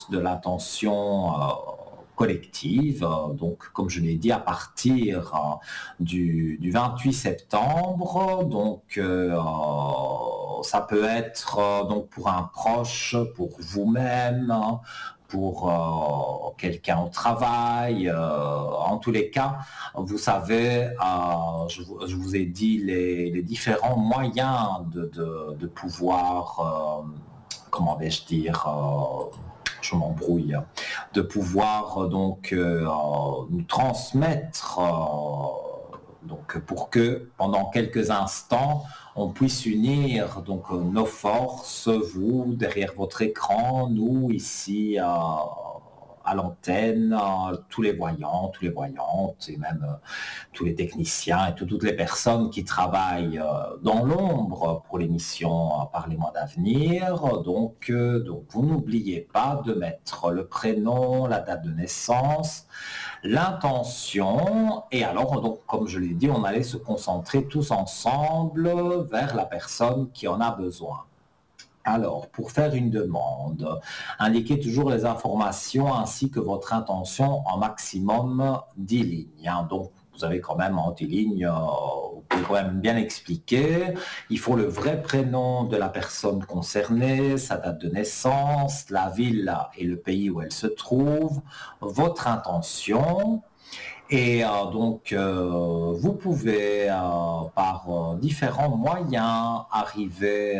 de l'intention collective. Donc, comme je l'ai dit, à partir du 28 septembre, donc ça peut être donc pour un proche, pour vous-même, pour quelqu'un au travail. En tous les cas, vous savez, je vous ai dit les différents moyens de pouvoir, comment vais-je dire, je m'embrouille, de pouvoir donc nous transmettre, donc pour que pendant quelques instants, on puisse unir donc nos forces, vous derrière votre écran, nous ici à l'antenne, tous les voyants, tous les voyantes et même tous les techniciens et toutes les personnes qui travaillent dans l'ombre pour l'émission Parlez-moi d'avenir. Donc vous n'oubliez pas de mettre le prénom, la date de naissance, l'intention, et alors, donc, comme je l'ai dit, on allait se concentrer tous ensemble vers la personne qui en a besoin. Alors, pour faire une demande, indiquez toujours les informations ainsi que votre intention en maximum 10 lignes. Donc, vous avez quand même en 10 lignes, vous pouvez quand même bien expliquer. Il faut le vrai prénom de la personne concernée, sa date de naissance, la ville et le pays où elle se trouve, votre intention. Et donc, vous pouvez, par différents moyens, arriver,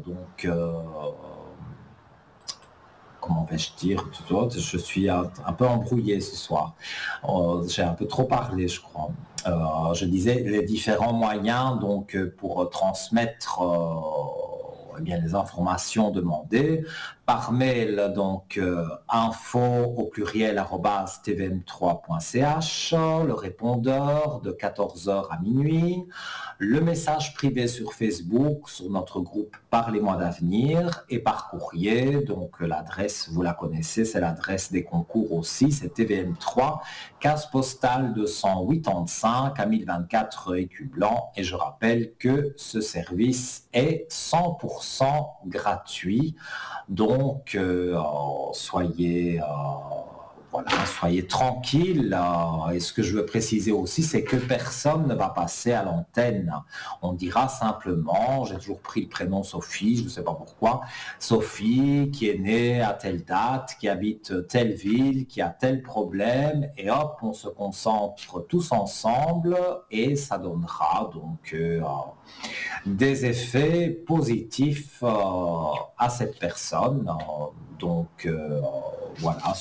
comment vais-je dire, je suis un peu embrouillé ce soir. J'ai un peu trop parlé, je crois. Je disais les différents moyens donc, pour transmettre eh bien, les informations demandées par mail, donc info au pluriel @tvm3.ch, le répondeur de 14h à minuit, le message privé sur Facebook, sur notre groupe Parlez-moi d'avenir, et par courrier, donc l'adresse, vous la connaissez, c'est l'adresse des concours aussi, c'est TVM3, case postale 285 à 1024 Écu Blanc, et je rappelle que ce service est 100% gratuit. Donc, soyez, voilà, soyez tranquille. Et ce que je veux préciser aussi, c'est que personne ne va passer à l'antenne. On dira simplement, j'ai toujours pris le prénom Sophie, je ne sais pas pourquoi, Sophie qui est née à telle date, qui habite telle ville, qui a tel problème, et hop, on se concentre tous ensemble et ça donnera donc des effets positifs à cette personne. Donc voilà,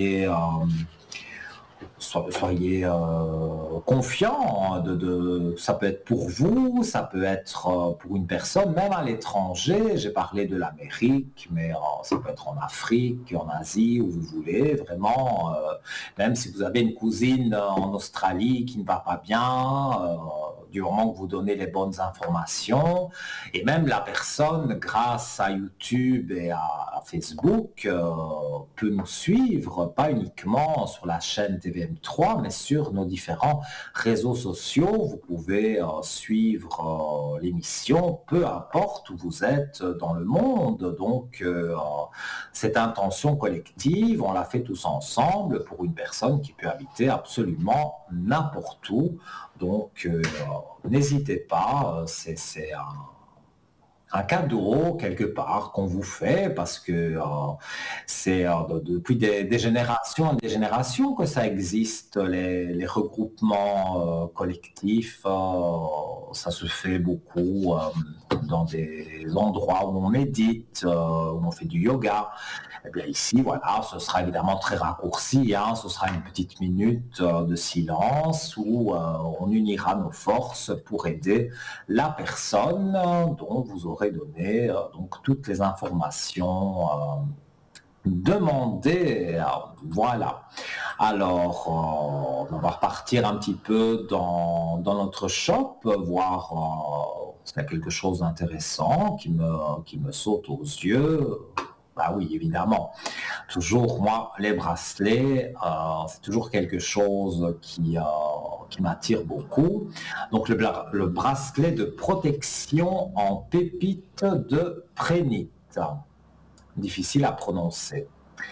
soyez confiants. Ça peut être pour vous, ça peut être pour une personne, même à l'étranger. J'ai parlé de l'Amérique, mais ça peut être en Afrique, en Asie, où vous voulez. Vraiment, même si vous avez une cousine en Australie qui ne va pas bien, du moment que vous donnez les bonnes informations, et même la personne, grâce à YouTube et à Facebook, peut nous suivre, pas uniquement sur la chaîne TVM3, mais sur nos différents réseaux sociaux. Vous pouvez suivre l'émission, peu importe où vous êtes dans le monde. Donc, cette intention collective, on l'a fait tous ensemble pour une personne qui peut habiter absolument n'importe où. Donc, n'hésitez pas, c'est un cadeau quelque part qu'on vous fait parce que c'est depuis des générations et des générations que ça existe, les regroupements collectifs. Ça se fait beaucoup dans des endroits où on médite, où on fait du yoga. Et bien ici, voilà, ce sera évidemment très raccourci, hein, ce sera une petite minute de silence où on unira nos forces pour aider la personne dont vous aurez donné donc toutes les informations demandées. Voilà. Alors, on va repartir un petit peu dans notre shop, voir s'il y a quelque chose d'intéressant qui me saute aux yeux. Bah oui, évidemment. Toujours, moi, les bracelets, c'est toujours quelque chose qui m'attire beaucoup. Donc, le bracelet de protection en pépite de prénite. Difficile à prononcer.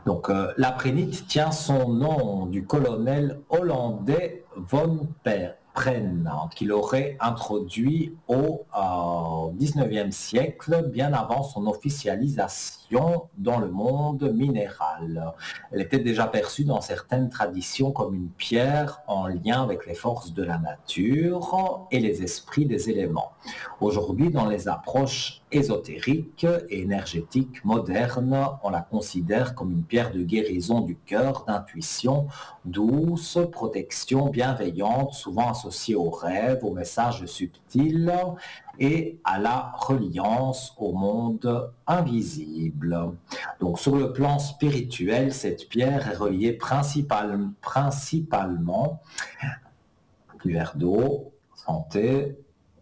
Donc, la prénite tient son nom du colonel hollandais von Pren, qui l'aurait introduit au 19e siècle, bien avant son officialisation dans le monde minéral. Elle était déjà perçue dans certaines traditions comme une pierre en lien avec les forces de la nature et les esprits des éléments. Aujourd'hui, dans les approches ésotériques et énergétiques modernes, on la considère comme une pierre de guérison du cœur, d'intuition, douce, protection bienveillante, souvent associée aux rêves, aux messages subtils et à la reliance au monde invisible. Donc sur le plan spirituel, cette pierre est reliée principalement, petit verre d'eau, santé.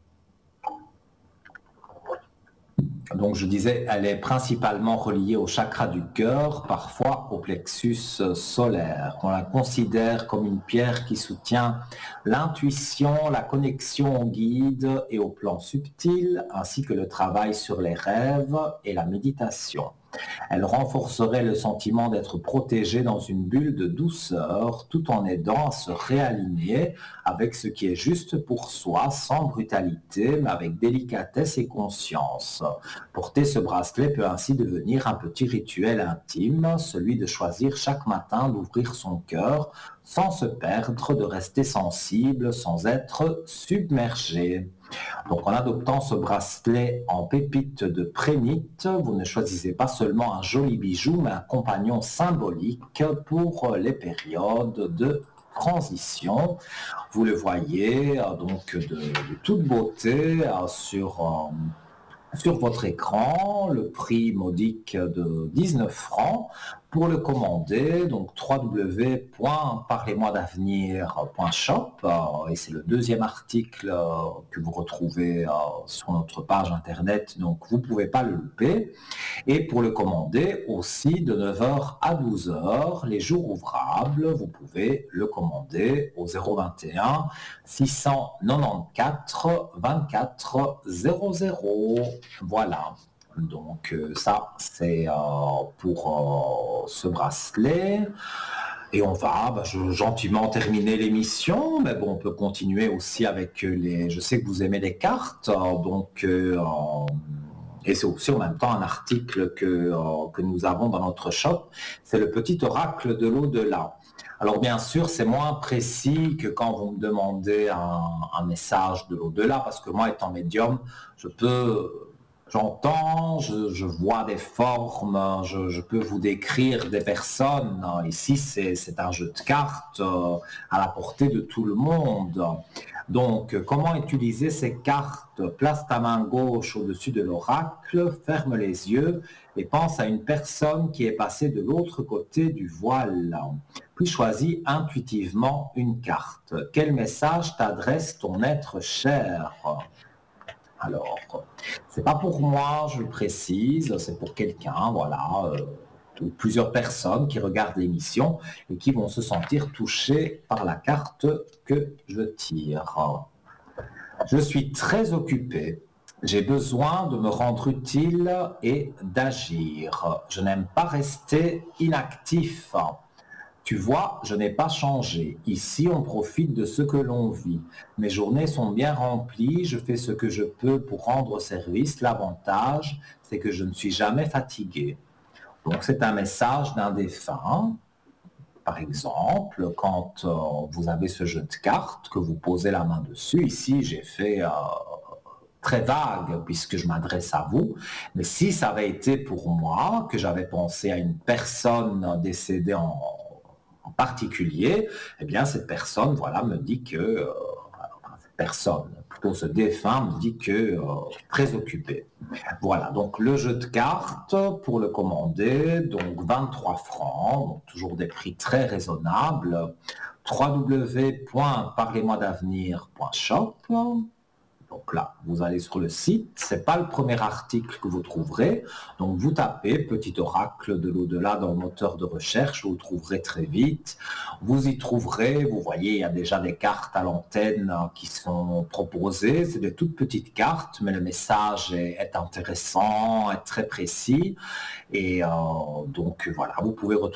Donc je disais, elle est principalement reliée au chakra du cœur, parfois au plexus solaire. On la considère comme une pierre qui soutient l'intuition, la connexion au guide et au plan subtil, ainsi que le travail sur les rêves et la méditation. Elle renforcerait le sentiment d'être protégé dans une bulle de douceur, tout en aidant à se réaligner avec ce qui est juste pour soi, sans brutalité, mais avec délicatesse et conscience. Porter ce bracelet peut ainsi devenir un petit rituel intime, celui de choisir chaque matin d'ouvrir son cœur sans se perdre, de rester sensible, sans être submergé. Donc en adoptant ce bracelet en pépite de prénite, vous ne choisissez pas seulement un joli bijou, mais un compagnon symbolique pour les périodes de transition. Vous le voyez donc de toute beauté sur votre écran, le prix modique de 19 francs. Pour le commander, donc www.parlez-moi-d'avenir.shop, et c'est le deuxième article que vous retrouvez sur notre page internet, donc vous ne pouvez pas le louper. Et pour le commander aussi de 9h à 12h, les jours ouvrables, vous pouvez le commander au 021 694 24 00. Voilà. Donc ça, c'est pour ce bracelet. Et on va gentiment terminer l'émission, mais bon, on peut continuer aussi avec les... Je sais que vous aimez les cartes, donc... et c'est aussi en même temps un article que nous avons dans notre shop, c'est le petit oracle de l'au-delà. Alors bien sûr, c'est moins précis que quand vous me demandez un message de l'au-delà, parce que moi, étant médium, j'entends, je vois des formes, je peux vous décrire des personnes. Ici, c'est un jeu de cartes à la portée de tout le monde. Donc, comment utiliser ces cartes? Place ta main gauche au-dessus de l'oracle, ferme les yeux et pense à une personne qui est passée de l'autre côté du voile. Puis choisis intuitivement une carte. Quel message t'adresse ton être cher? Alors, c'est pas pour moi, je le précise, c'est pour quelqu'un, voilà, ou plusieurs personnes qui regardent l'émission et qui vont se sentir touchées par la carte que je tire. Je suis très occupé. J'ai besoin de me rendre utile et d'agir. Je n'aime pas rester inactif. Tu vois, je n'ai pas changé. Ici, on profite de ce que l'on vit. Mes journées sont bien remplies, je fais ce que je peux pour rendre service. L'avantage, c'est que je ne suis jamais fatigué. Donc, c'est un message d'un défunt. Par exemple, quand vous avez ce jeu de cartes, que vous posez la main dessus, ici, j'ai fait très vague puisque je m'adresse à vous, mais si ça avait été pour moi, que j'avais pensé à une personne décédée en particulier, eh bien cette personne, voilà, me dit que cette personne, plutôt ce défunt, me dit que très occupé. Voilà, donc le jeu de cartes pour le commander, donc 23 francs, donc toujours des prix très raisonnables. www.parlez-moi-d'avenir.shop. Donc là, vous allez sur le site, c'est pas le premier article que vous trouverez, donc vous tapez Petit oracle de l'au-delà dans le moteur de recherche, vous le trouverez très vite. Vous y trouverez, vous voyez, il y a déjà des cartes à l'antenne qui sont proposées, c'est des toutes petites cartes, mais le message est intéressant, est très précis, et donc voilà, vous pouvez retrouver